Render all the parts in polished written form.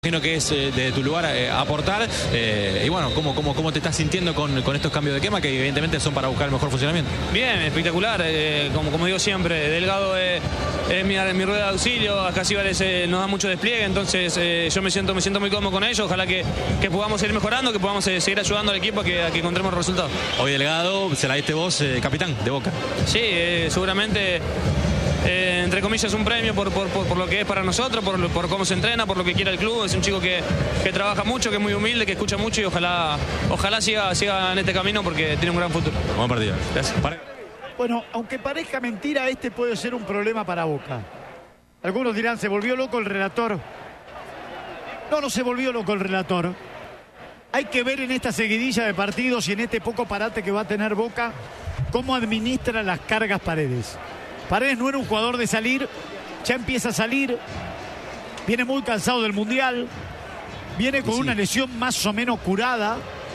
Imagino que es de tu lugar aportar. Y bueno, ¿cómo te estás sintiendo con estos cambios de quema que evidentemente son para buscar el mejor funcionamiento? Bien, espectacular. Como digo siempre, Delgado es mi rueda de auxilio. Acá Cíbales nos da mucho despliegue, entonces yo me siento muy cómodo con ellos. Ojalá que podamos seguir mejorando, que podamos seguir ayudando al equipo a que encontremos resultados. Hoy Delgado, se la diste vos, capitán de Boca. Sí, seguramente. Entre comillas, un premio por lo que es para nosotros, por cómo se entrena, por lo que quiere el club. Es un chico que trabaja mucho, que es muy humilde, que escucha mucho y ojalá siga en este camino porque tiene un gran futuro. Buen partido. Gracias. Bueno, aunque parezca mentira, este puede ser un problema para Boca. Algunos dirán, ¿se volvió loco el relator? No se volvió loco el relator. Hay que ver en esta seguidilla de partidos y en este poco parate que va a tener Boca cómo administra las cargas Paredes. Paredes no era un jugador de salir, ya empieza a salir, viene muy cansado del Mundial, viene con una lesión más o menos curada.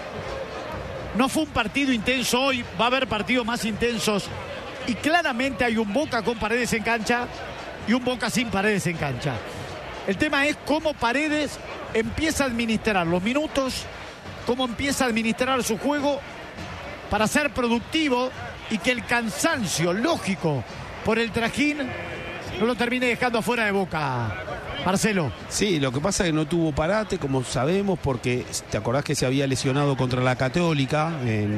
No fue un partido intenso hoy, va a haber partidos más intensos y claramente hay un Boca con Paredes en cancha y un Boca sin Paredes en cancha. El tema es cómo Paredes empieza a administrar los minutos, cómo empieza a administrar su juego para ser productivo y que el cansancio lógico por el trajín no lo termine dejando afuera de Boca. Marcelo. Sí, lo que pasa es que no tuvo parate, como sabemos, porque te acordás que se había lesionado contra la Católica en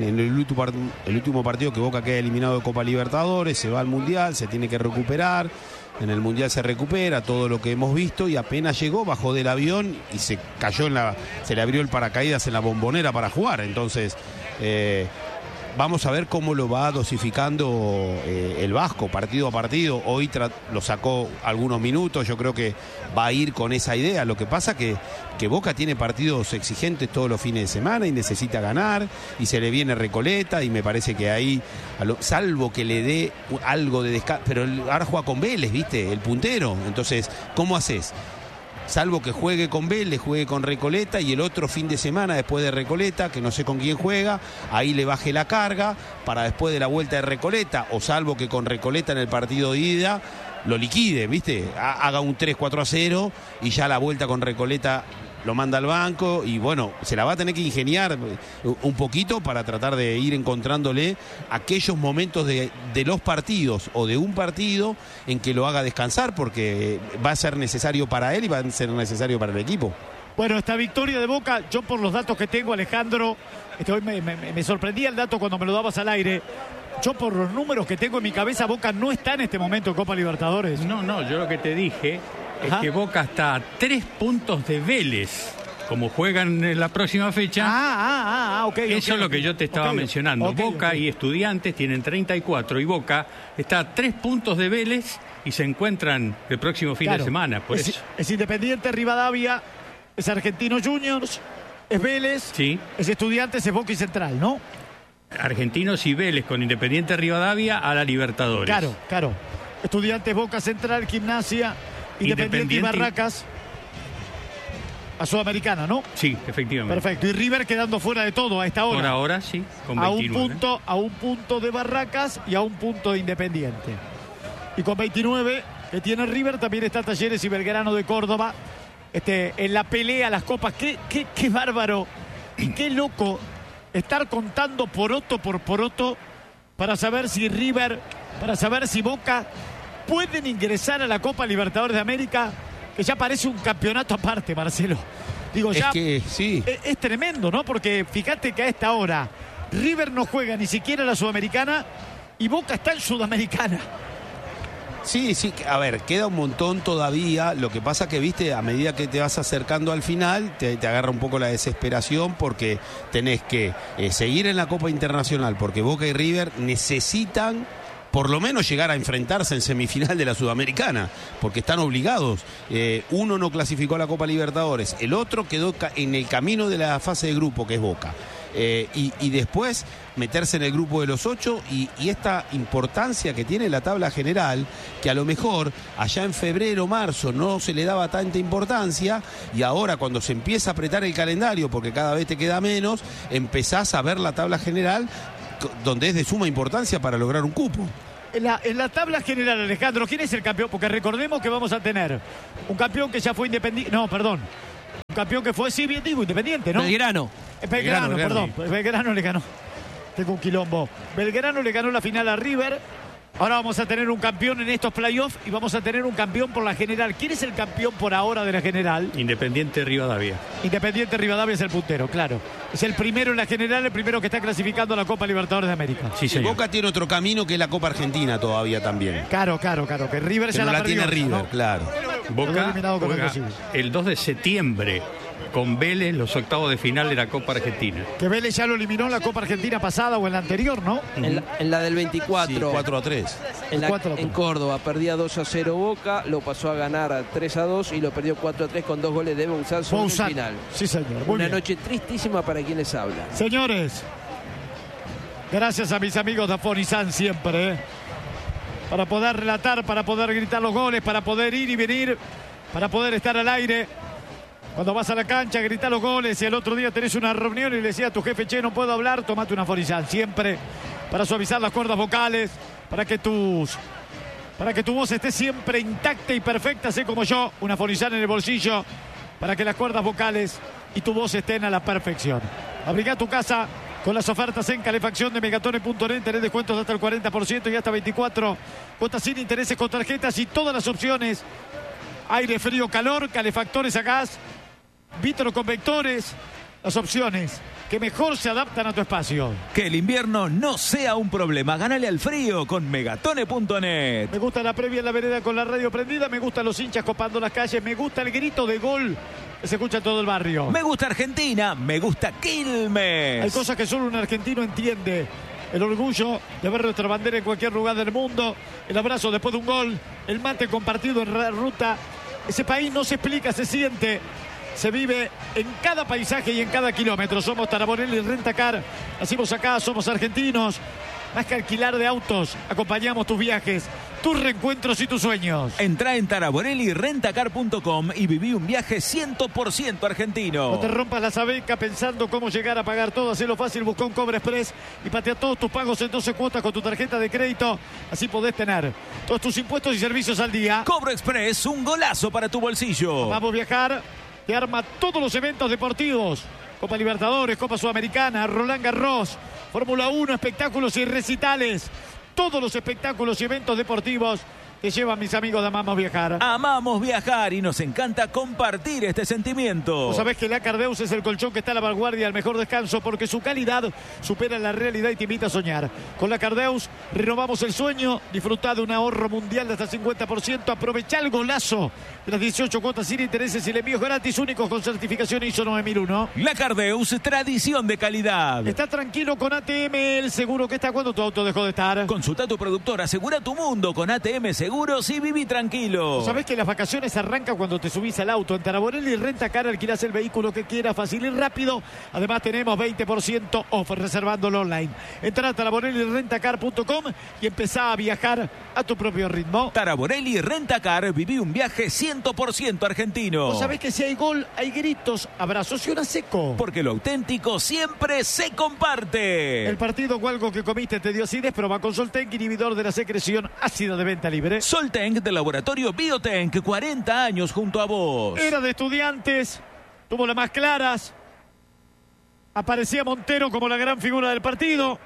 el último partido que Boca queda eliminado de Copa Libertadores, se va al Mundial, se tiene que recuperar, en el Mundial se recupera, todo lo que hemos visto, y apenas llegó, bajó del avión y se cayó se le abrió el paracaídas en la Bombonera para jugar, entonces vamos a ver cómo lo va dosificando el Vasco, partido a partido. Hoy lo sacó algunos minutos, yo creo que va a ir con esa idea. Lo que pasa que Boca tiene partidos exigentes todos los fines de semana y necesita ganar, y se le viene Recoleta, y me parece que ahí, salvo que le dé algo de descanso, pero ahora juega con Vélez, ¿viste? El puntero. Entonces, ¿cómo haces? Salvo que juegue con Vélez, juegue con Recoleta, y el otro fin de semana después de Recoleta, que no sé con quién juega, ahí le baje la carga para después de la vuelta de Recoleta, o salvo que con Recoleta en el partido de ida lo liquide, ¿viste? Haga un 3-4-0 y ya la vuelta con Recoleta lo manda al banco, y bueno, se la va a tener que ingeniar un poquito para tratar de ir encontrándole aquellos momentos de los partidos o de un partido en que lo haga descansar, porque va a ser necesario para él y va a ser necesario para el equipo. Bueno, esta victoria de Boca, yo por los datos que tengo, Alejandro, hoy me sorprendía el dato cuando me lo dabas al aire. Yo por los números que tengo en mi cabeza, Boca no está en este momento en Copa Libertadores. No, yo lo que te dije es que Boca está a 3 puntos de Vélez, como juegan en la próxima fecha. Ok. Eso es lo que yo te estaba mencionando. Boca y Estudiantes tienen 34 y Boca está a 3 puntos de Vélez y se encuentran el próximo fin de semana. Por eso. Es Independiente Rivadavia, es Argentinos Juniors, es Vélez, sí. Es Estudiantes, es Boca y Central, ¿no? Argentinos y Vélez con Independiente Rivadavia a la Libertadores. Claro. Estudiantes, Boca, Central, Gimnasia, Independiente y Barracas a Sudamericana, ¿no? Sí, efectivamente. Perfecto. Y River quedando fuera de todo a esta hora. Por ahora sí, con 29. A un punto de Barracas y a un punto de Independiente. Y con 29 que tiene River, también está Talleres y Belgrano de Córdoba en la pelea a las copas. Qué bárbaro y qué loco estar contando poroto por poroto para saber si River, para saber si Boca pueden ingresar a la Copa Libertadores de América, que ya parece un campeonato aparte, Marcelo. Digo, es ya que sí. Es tremendo, ¿no? Porque fíjate que a esta hora River no juega ni siquiera la Sudamericana y Boca está en Sudamericana. Sí, a ver, queda un montón todavía. Lo que pasa que, viste, a medida que te vas acercando al final, te agarra un poco la desesperación, porque tenés que seguir en la Copa Internacional, porque Boca y River necesitan por lo menos llegar a enfrentarse en semifinal de la Sudamericana, porque están obligados. Uno no clasificó a la Copa Libertadores, el otro quedó en el camino de la fase de grupo, que es Boca. Y después meterse en el grupo de los 8 y esta importancia que tiene la tabla general, que a lo mejor allá en febrero, marzo no se le daba tanta importancia, y ahora cuando se empieza a apretar el calendario, porque cada vez te queda menos, empezás a ver la tabla general donde es de suma importancia para lograr un cupo. En la tabla general, Alejandro, ¿quién es el campeón? Porque recordemos que vamos a tener un campeón que ya fue Independiente. No, perdón. Un campeón que fue, sí, bien digo, Independiente, ¿no? Belgrano. Belgrano, perdón. Belgrano le ganó. Tengo un quilombo. Belgrano le ganó la final a River. Ahora vamos a tener un campeón en estos playoffs y vamos a tener un campeón por la general. ¿Quién es el campeón por ahora de la general? Independiente Rivadavia. Independiente Rivadavia es el puntero, claro. Es el primero en la general, el primero que está clasificando a la Copa Libertadores de América. Sí, señor. Boca tiene otro camino que es la Copa Argentina todavía también. Claro. Que River Que ya no la perdió, tiene River, ¿no? claro. Boca eliminado con juega Mendocino. el 2 de septiembre con Vélez los octavos de final de la Copa Argentina. Que Vélez ya lo eliminó en la Copa Argentina pasada o en la anterior, ¿no? En la del 24. Sí, 4-3. En Córdoba perdía 2-0 Boca, lo pasó a ganar 3-2 y lo perdió 4-3 con 2 goles de Bouzán sobre el final. Sí, señor. Muy Una bien. noche tristísima para quien les habla. Señores, gracias a mis amigos de Afonizan siempre, para poder relatar, para poder gritar los goles, para poder ir y venir, para poder estar al aire. Cuando vas a la cancha, gritar los goles y el otro día tenés una reunión y le decía a tu jefe, che, no puedo hablar, tomate una Afonizan siempre para suavizar las cuerdas vocales, para que tu voz esté siempre intacta y perfecta, sé como yo, una Afonizan en el bolsillo, para que las cuerdas vocales y tu voz estén a la perfección. Abriga tu casa con las ofertas en calefacción de Megatone.net. Tenés descuentos de hasta el 40% y hasta 24 cuotas sin intereses con tarjetas y todas las opciones. Aire, frío, calor, calefactores a gas, vitroconvectores, las opciones que mejor se adaptan a tu espacio. Que el invierno no sea un problema. Gánale al frío con Megatone.net. Me gusta la previa en la vereda con la radio prendida, me gustan los hinchas copando las calles, me gusta el grito de gol que se escucha en todo el barrio. Me gusta Argentina, me gusta Quilmes. Hay cosas que solo un argentino entiende. El orgullo de ver nuestra bandera en cualquier lugar del mundo, el abrazo después de un gol, el mate compartido en la ruta. Ese país no se explica, se siente, se vive en cada paisaje y en cada kilómetro. Somos Taraborelli Rentacar, nacimos acá, somos argentinos. Más que alquilar de autos, acompañamos tus viajes, tus reencuentros y tus sueños. Entrá en taraborellirentacar.com y viví un viaje 100% argentino. No te rompas la sabeca pensando cómo llegar a pagar todo. Hacelo fácil, busca un Cobra Express y patea todos tus pagos en 12 cuotas con tu tarjeta de crédito. Así podés tener todos tus impuestos y servicios al día. Cobra Express, un golazo para tu bolsillo. Vamos a viajar, te arma todos los eventos deportivos. Copa Libertadores, Copa Sudamericana, Roland Garros, Fórmula 1, espectáculos y recitales. Todos los espectáculos y eventos deportivos que llevan mis amigos de Amamos Viajar. Amamos viajar y nos encanta compartir este sentimiento. Vos sabés que la Cardeus es el colchón que está a la vanguardia del mejor descanso porque su calidad supera la realidad y te invita a soñar. Con la Cardeus renovamos el sueño, disfrutá de un ahorro mundial de hasta 50%, aprovechá el golazo de las 18 cuotas sin intereses y el envío gratis, únicos con certificación ISO 9001. La Cardeus, tradición de calidad. Está tranquilo con ATM, el seguro que está cuando tu auto dejó de estar. Consulta a tu productor, asegura tu mundo con ATM Seguros y viví tranquilo. ¿Sabés que las vacaciones arrancan cuando te subís al auto? En Taraborelli Rentacar alquilás el vehículo que quieras, fácil y rápido. Además tenemos 20% off reservándolo online. Entrá a taraborellirentacar.com y empezá a viajar a tu propio ritmo. Taraborelli Rentacar, viví un viaje 100% argentino. ¿Vos sabés que si hay gol, hay gritos, abrazos y una seco? Porque lo auténtico siempre se comparte. El partido o algo que comiste te dio acidez, proba con Solten, inhibidor de la secreción ácida de venta libre. Soltenk del laboratorio Biotenk, 40 años junto a vos. Era de Estudiantes, tuvo las más claras. Aparecía Montero como la gran figura del partido.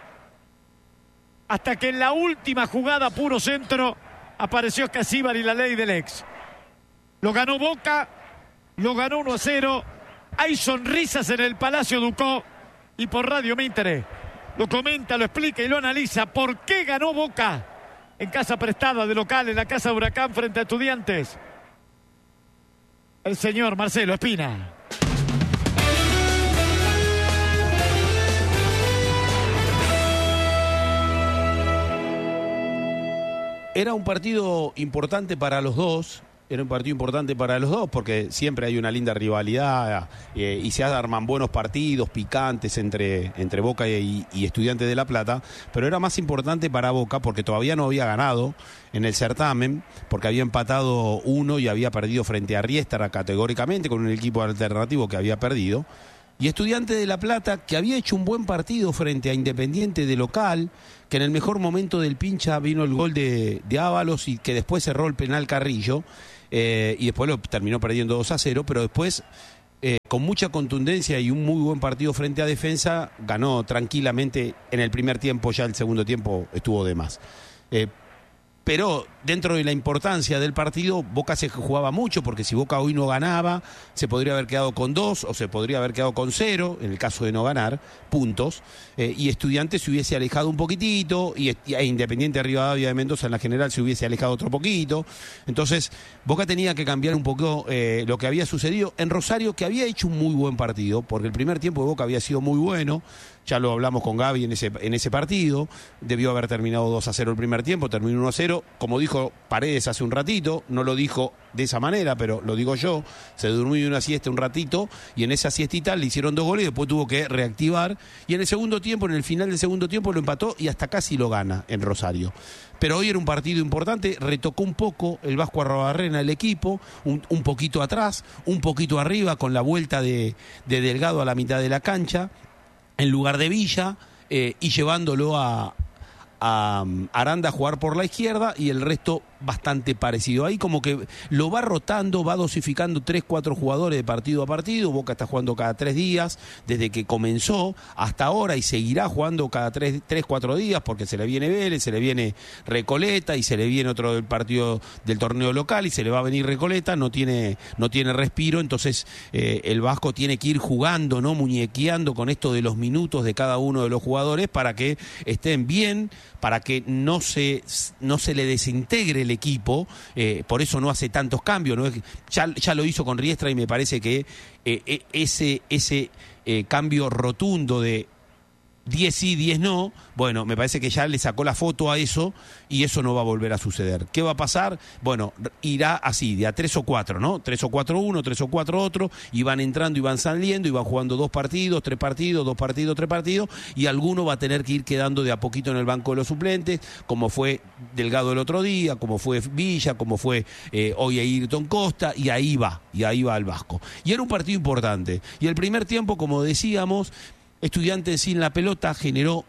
Hasta que en la última jugada, puro centro, apareció Escasíbar y la ley del ex. Lo ganó Boca, lo ganó 1-0. Hay sonrisas en el Palacio Ducó y por Radio Mitre lo comenta, lo explica y lo analiza. ¿Por qué ganó Boca? En casa prestada de local, en la casa de Huracán frente a Estudiantes. El señor Marcelo Espina. Era un partido importante para los dos. Era un partido importante para los dos porque siempre hay una linda rivalidad y se arman buenos partidos picantes entre Boca y Estudiantes de La Plata, pero era más importante para Boca porque todavía no había ganado en el certamen, porque había empatado 1 y había perdido frente a Riestra categóricamente con un equipo alternativo que había perdido. Y Estudiantes de La Plata, que había hecho un buen partido frente a Independiente de local, que en el mejor momento del pincha vino el gol de Ábalos y que después cerró el penal Carrillo, y después lo terminó perdiendo 2-0, pero después con mucha contundencia y un muy buen partido frente a Defensa, ganó tranquilamente en el primer tiempo, ya el segundo tiempo estuvo de más. Pero dentro de la importancia del partido, Boca se jugaba mucho, porque si Boca hoy no ganaba, se podría haber quedado con 2 o se podría haber quedado con 0, en el caso de no ganar, puntos, y Estudiantes se hubiese alejado un poquitito, e Independiente Rivadavia de Mendoza en la general se hubiese alejado otro poquito. Entonces, Boca tenía que cambiar un poco lo que había sucedido en Rosario, que había hecho un muy buen partido, porque el primer tiempo de Boca había sido muy bueno. Ya lo hablamos con Gaby en ese partido. Debió haber terminado 2-0 el primer tiempo, terminó 1-0. Como dijo Paredes hace un ratito, no lo dijo de esa manera, pero lo digo yo, se durmió una siesta un ratito y en esa siestita le hicieron 2 goles y después tuvo que reactivar. Y en el segundo tiempo, en el final del segundo tiempo, lo empató y hasta casi lo gana en Rosario. Pero hoy era un partido importante, retocó un poco el Vasco Arrobarrena el equipo, un poquito atrás, un poquito arriba, con la vuelta de Delgado a la mitad de la cancha, en lugar de Villa, y llevándolo a Aranda a jugar por la izquierda y el resto bastante parecido. Ahí como que lo va rotando, va dosificando 3-4 jugadores de partido a partido. Boca está jugando cada 3 días, desde que comenzó hasta ahora, y seguirá jugando cada 3-4 días, porque se le viene Vélez, se le viene Recoleta y se le viene otro del partido del torneo local y se le va a venir Recoleta, no tiene respiro. Entonces el Vasco tiene que ir jugando, ¿no? Muñequeando con esto de los minutos de cada uno de los jugadores para que estén bien, para que no se le desintegre el equipo. Por eso no hace tantos cambios, ¿no? Ya lo hizo con Riestra y me parece que ese cambio rotundo de 10 sí, 10 no, bueno, me parece que ya le sacó la foto a eso y eso no va a volver a suceder. ¿Qué va a pasar? Bueno, irá así, de a 3 o 4, ¿no? 3 o 4 uno, 3 o 4 otro, y van entrando y van saliendo y van jugando 2 partidos, 3 partidos, 2 partidos, 3 partidos, y alguno va a tener que ir quedando de a poquito en el banco de los suplentes, como fue Delgado el otro día, como fue Villa, como fue hoy Ayrton Costa, y ahí va el Vasco. Y era un partido importante. Y el primer tiempo, como decíamos, Estudiantes sin la pelota generó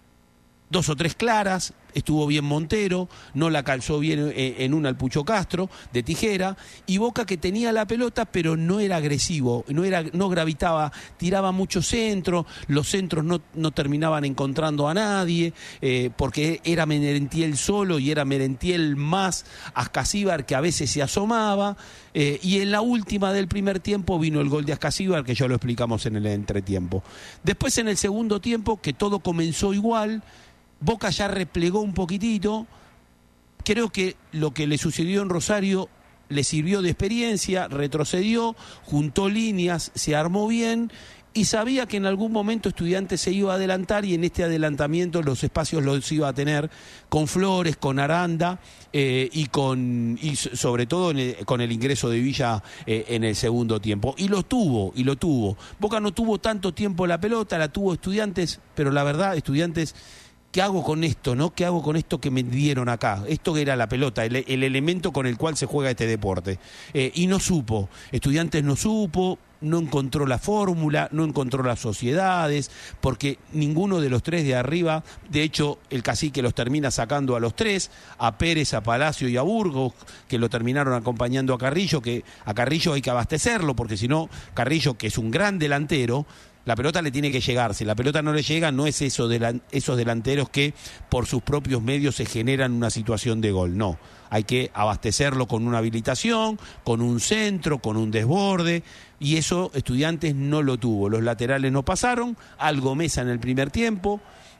2 o 3 claras, estuvo bien Montero, no la calzó bien en una al Pucho Castro, de tijera, y Boca que tenía la pelota pero no era agresivo, no gravitaba, tiraba mucho centro, los centros no terminaban encontrando a nadie, porque era Merentiel solo y era Merentiel más Ascasíbar, que a veces se asomaba, y en la última del primer tiempo vino el gol de Ascasíbar, que ya lo explicamos en el entretiempo. Después en el segundo tiempo, que todo comenzó igual, Boca ya replegó un poquitito. Creo que lo que le sucedió en Rosario le sirvió de experiencia, retrocedió, juntó líneas, se armó bien y sabía que en algún momento Estudiantes se iba a adelantar, y en este adelantamiento los espacios los iba a tener con Flores, con Aranda y sobre todo con el ingreso de Villa en el segundo tiempo. Y lo tuvo. Boca no tuvo tanto tiempo la pelota, la tuvo Estudiantes, pero la verdad, Estudiantes... ¿Qué hago con esto, no? ¿Qué hago con esto que me dieron acá? Esto que era la pelota, el elemento con el cual se juega este deporte. Y no supo. Estudiantes no supo, no encontró la fórmula, no encontró las sociedades, porque ninguno de los 3 de arriba, de hecho el cacique los termina sacando a los 3, a Pérez, a Palacio y a Burgos, que lo terminaron acompañando a Carrillo, que a Carrillo hay que abastecerlo, porque si no, Carrillo, que es un gran delantero, la pelota le tiene que llegar. Si la pelota no le llega, no es esos delanteros que por sus propios medios se generan una situación de gol. No, hay que abastecerlo con una habilitación, con un centro, con un desborde, y eso Estudiantes no lo tuvo. Los laterales no pasaron, algo Mesa en el primer tiempo,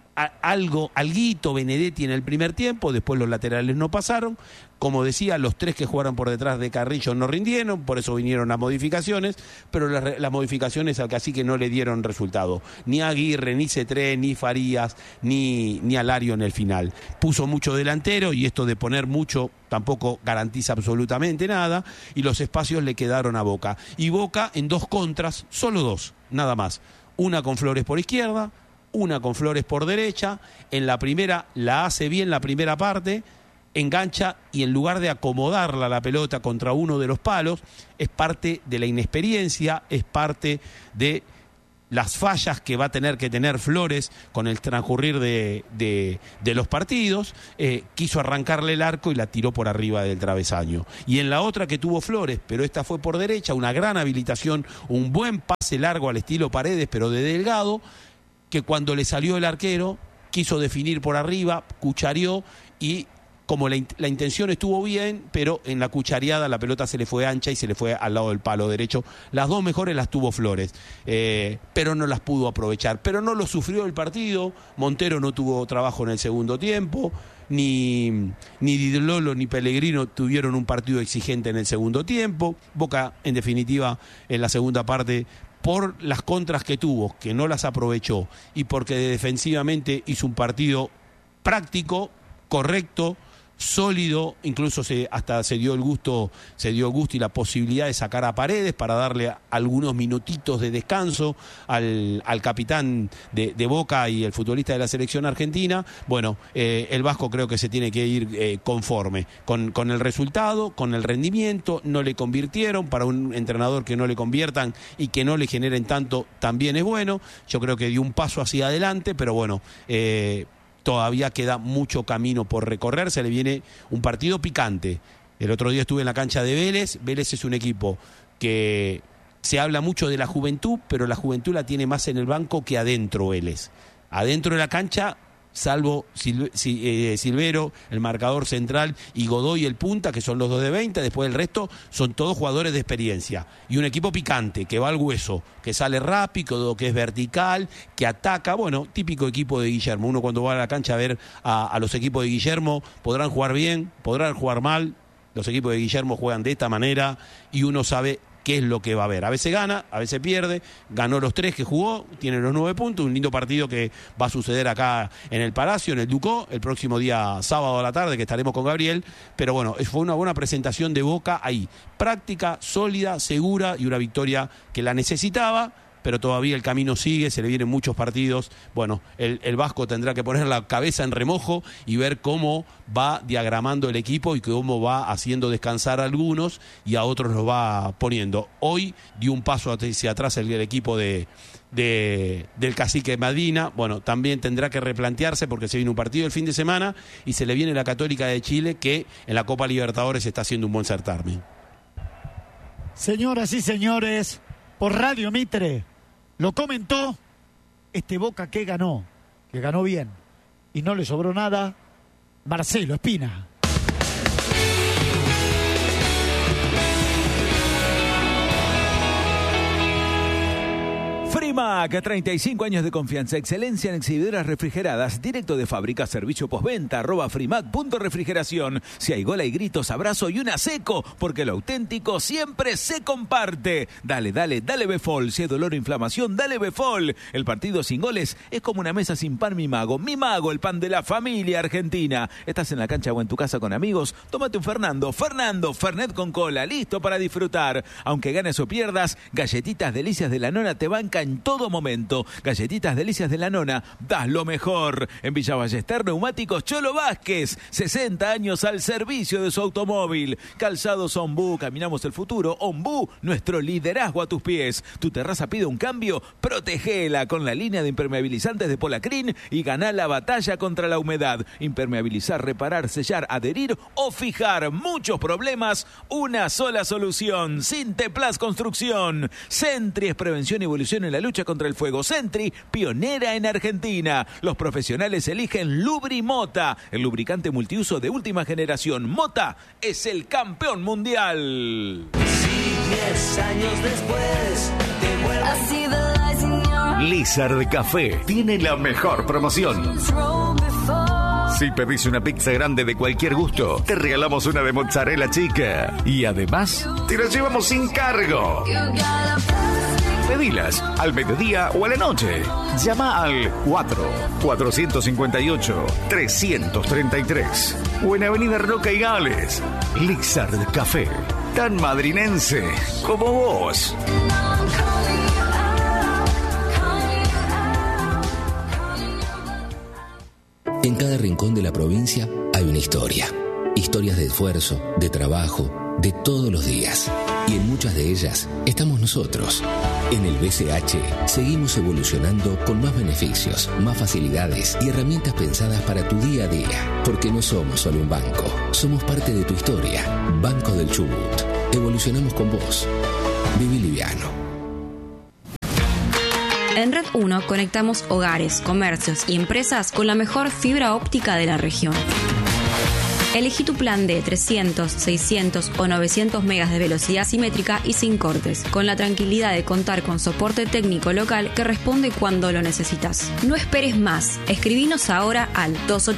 alguito Benedetti en el primer tiempo, después los laterales no pasaron. Como decía, los 3 que jugaron por detrás de Carrillo no rindieron, por eso vinieron las modificaciones, pero las modificaciones al cacique no le dieron resultado. Ni Aguirre, ni Cetré, ni Farías, ni Alario en el final. Puso mucho delantero, y esto de poner mucho tampoco garantiza absolutamente nada, y los espacios le quedaron a Boca. Y Boca en 2 contras, solo 2, nada más. Una con Flores por izquierda, una con Flores por derecha. En la primera la hace bien, la primera parte, engancha, y en lugar de acomodarla la pelota contra uno de los palos, es parte de la inexperiencia, es parte de las fallas que va a tener que tener Flores con el transcurrir de los partidos, quiso arrancarle el arco y la tiró por arriba del travesaño. Y en la otra que tuvo Flores, pero esta fue por derecha, una gran habilitación, un buen pase largo al estilo Paredes, pero de Delgado, que cuando le salió el arquero, quiso definir por arriba, cuchareó y como la intención estuvo bien, pero en la cuchareada la pelota se le fue ancha y se le fue al lado del palo derecho. Las dos mejores las tuvo Flores, pero no las pudo aprovechar. Pero no lo sufrió el partido. Montero no tuvo trabajo en el segundo tiempo. Ni Di Lolo ni Pellegrino tuvieron un partido exigente en el segundo tiempo. Boca, en definitiva, en la segunda parte, por las contras que tuvo, que no las aprovechó, y porque defensivamente hizo un partido práctico, correcto, sólido, incluso hasta se dio el gusto y la posibilidad de sacar a Paredes para darle algunos minutitos de descanso al capitán de Boca y el futbolista de la selección argentina. Bueno, el Vasco creo que se tiene que ir conforme con el resultado, con el rendimiento. No le convirtieron, para un entrenador que no le conviertan y que no le generen tanto también es bueno. Yo creo que dio un paso hacia adelante, pero bueno, todavía queda mucho camino por recorrer. Se le viene un partido picante. El otro día estuve en la cancha de Vélez. Vélez es un equipo que se habla mucho de la juventud, pero la juventud la tiene más en el banco que adentro Vélez. Adentro de la cancha, salvo Silvero, el marcador central, y Godoy, el punta, que son los dos de 20, después el resto son todos jugadores de experiencia. Y un equipo picante, que va al hueso, que sale rápido, que es vertical, que ataca. Bueno, típico equipo de Guillermo. Uno cuando va a la cancha a ver a los equipos de Guillermo, podrán jugar bien, podrán jugar mal. Los equipos de Guillermo juegan de esta manera y uno sabe qué es lo que va a haber. A veces gana, a veces pierde. Ganó los 3 que jugó, tiene los 9 puntos. Un lindo partido que va a suceder acá en el Palacio, en el Ducó, el próximo día sábado a la tarde, que estaremos con Gabriel. Pero bueno, fue una buena presentación de Boca ahí. Práctica, sólida, segura y una victoria que la necesitaba. Pero todavía el camino sigue, se le vienen muchos partidos. Bueno, el Vasco tendrá que poner la cabeza en remojo y ver cómo va diagramando el equipo y cómo va haciendo descansar a algunos y a otros los va poniendo. Hoy dio un paso hacia atrás el equipo del Cacique Medina. Bueno, también tendrá que replantearse porque se viene un partido el fin de semana y se le viene la Católica de Chile, que en la Copa Libertadores está haciendo un buen certamen. Señoras y señores, por Radio Mitre lo comentó este Boca que ganó bien y no le sobró nada, Marcelo Espina. Frimac, 35 años de confianza, excelencia en exhibidoras refrigeradas, directo de fábrica, servicio postventa, @frimac.refrigeración. Si hay gol hay gritos, abrazo y una seco, porque lo auténtico siempre se comparte. Dale Befol. Si hay dolor o inflamación, dale Befol. El partido sin goles es como una mesa sin pan, mi mago, el pan de la familia argentina. Estás en la cancha o en tu casa con amigos, tómate un Fernando, Fernet con cola, listo para disfrutar. Aunque ganes o pierdas, Galletitas Delicias de la Nona te bancan en todo momento. Galletitas Delicias de la Nona, das lo mejor. En Villa Ballester, Neumáticos Cholo Vázquez, 60 años al servicio de su automóvil. Calzados Ombú, caminamos el futuro. Ombú, nuestro liderazgo a tus pies. Tu terraza pide un cambio, protegela con la línea de impermeabilizantes de Polacrin y ganá la batalla contra la humedad. Impermeabilizar, reparar, sellar, adherir o fijar. Muchos problemas, una sola solución. Sinteplas Construcción. Sentry es prevención y evolución en la lucha contra el fuego. Sentry, pionera en Argentina. Los profesionales eligen Lubrimota, el lubricante multiuso de última generación. Mota es el campeón mundial. Si 10 años después te vuelvo. Lizard Café tiene la mejor promoción. Si pedís una pizza grande de cualquier gusto, te regalamos una de mozzarella chica. Y además, te la llevamos sin cargo. Pedilas al mediodía o a la noche. Llama al 458-333 o en Avenida Roca y Gales. Lizard Café, tan madrinense como vos. En cada rincón de la provincia hay una historia. Historias de esfuerzo, de trabajo, de todos los días. Y en muchas de ellas estamos nosotros. En el BCH seguimos evolucionando con más beneficios, más facilidades y herramientas pensadas para tu día a día. Porque no somos solo un banco, somos parte de tu historia. Banco del Chubut. Evolucionamos con vos. Viví liviano. En Red 1 conectamos hogares, comercios y empresas con la mejor fibra óptica de la región. Elegí tu plan de 300, 600 o 900 megas de velocidad simétrica y sin cortes, con la tranquilidad de contar con soporte técnico local que responde cuando lo necesitas. No esperes más. Escribinos ahora al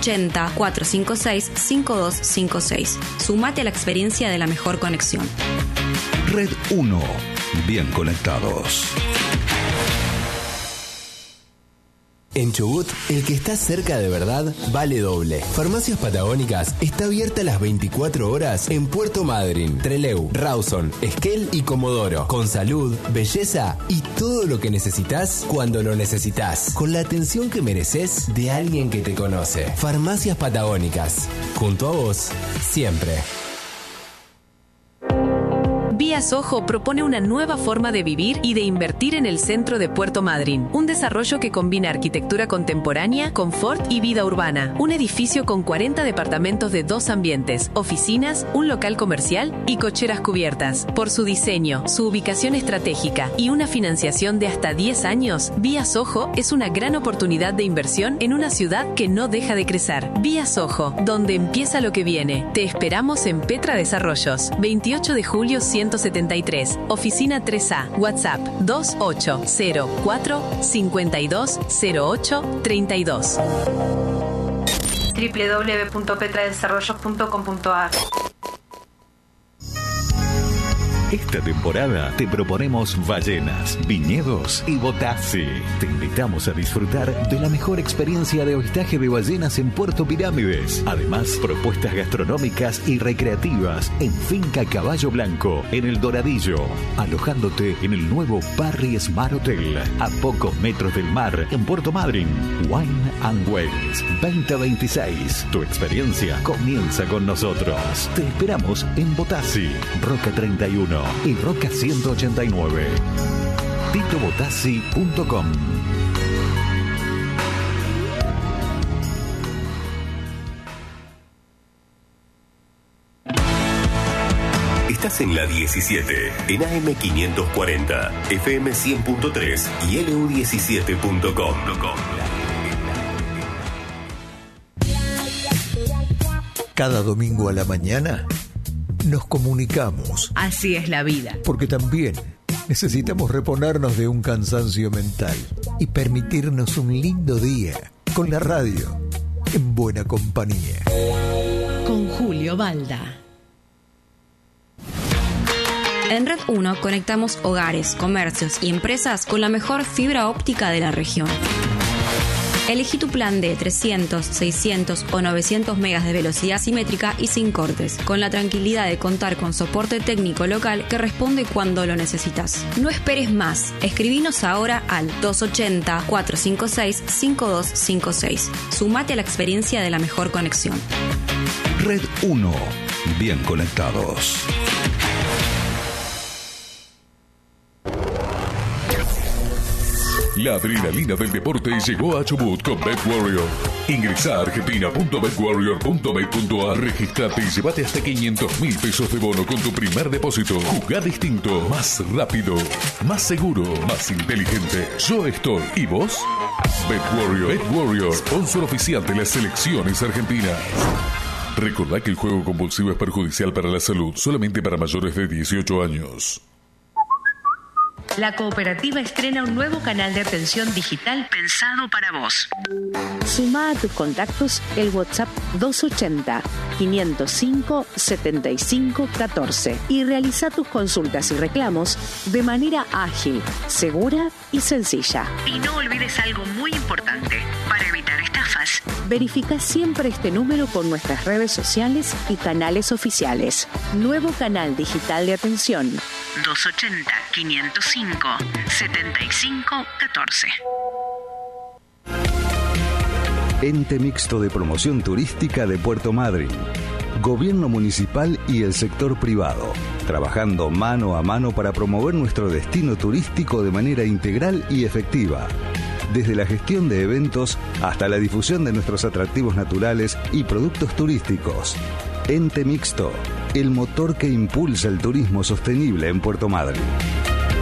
280-456-5256. Sumate a la experiencia de la mejor conexión. Red 1. Bien conectados. En Chubut, el que está cerca de verdad vale doble. Farmacias Patagónicas está abierta las 24 horas en Puerto Madryn, Trelew, Rawson, Esquel y Comodoro. Con salud, belleza y todo lo que necesitas cuando lo necesitas. Con la atención que mereces de alguien que te conoce. Farmacias Patagónicas. Junto a vos, siempre. Vía Soho propone una nueva forma de vivir y de invertir en el centro de Puerto Madryn. Un desarrollo que combina arquitectura contemporánea, confort y vida urbana. Un edificio con 40 departamentos de 2 ambientes, oficinas, un local comercial y cocheras cubiertas. Por su diseño, su ubicación estratégica y una financiación de hasta 10 años, Vía Soho es una gran oportunidad de inversión en una ciudad que no deja de crecer. Vía Soho, donde empieza lo que viene. Te esperamos en Petra Desarrollos, 28 de julio 173, oficina 3A, WhatsApp 2804 520832. www.petradesarrollos.com.ar. Esta temporada te proponemos ballenas, viñedos y Botassi. Te invitamos a disfrutar de la mejor experiencia de avistaje de ballenas en Puerto Pirámides. Además, propuestas gastronómicas y recreativas en Finca Caballo Blanco, en El Doradillo. Alojándote en el nuevo Parry Smart Hotel, a pocos metros del mar, en Puerto Madryn. Wine and Wales 2026. Tu experiencia comienza con nosotros. Te esperamos en Botassi, Roca 31 y Roca 189. titobotassi.com. Estás en la 17, en AM 540, FM 100.3 y LU17.com. Cada domingo a la mañana nos comunicamos. Así es la vida. Porque también necesitamos reponernos de un cansancio mental y permitirnos un lindo día con la radio en buena compañía. Con Julio Balda. En Red 1 conectamos hogares, comercios y empresas con la mejor fibra óptica de la región. Elegí tu plan de 300, 600 o 900 megas de velocidad simétrica y sin cortes, con la tranquilidad de contar con soporte técnico local que responde cuando lo necesitas. No esperes más. Escribinos ahora al 280-456-5256. Sumate a la experiencia de la mejor conexión. Red 1. Bien conectados. La adrenalina del deporte llegó a Chubut con BetWarrior. Ingresa a argentina.betwarrior.bet.ar, registrate y llévate hasta 500.000 pesos de bono con tu primer depósito. Jugá distinto, más rápido, más seguro, más inteligente. Yo estoy. ¿Y vos? BetWarrior, sponsor oficial de las selecciones argentinas. Recordá que el juego compulsivo es perjudicial para la salud, solamente para mayores de 18 años. La cooperativa estrena un nuevo canal de atención digital pensado para vos. Suma a tus contactos el WhatsApp 280-505-7514 y realiza tus consultas y reclamos de manera ágil, segura y sencilla. Y no olvides algo muy importante para evitar estafas. Verifica siempre este número con nuestras redes sociales y canales oficiales. Nuevo canal digital de atención. 280-505-7514. Ente Mixto de Promoción Turística de Puerto Madryn, Gobierno Municipal y el sector privado. trabajando mano a mano para promover nuestro destino turístico de manera integral y efectiva. Desde la gestión de eventos hasta la difusión de nuestros atractivos naturales y productos turísticos. Ente Mixto, el motor que impulsa el turismo sostenible en Puerto Madryn.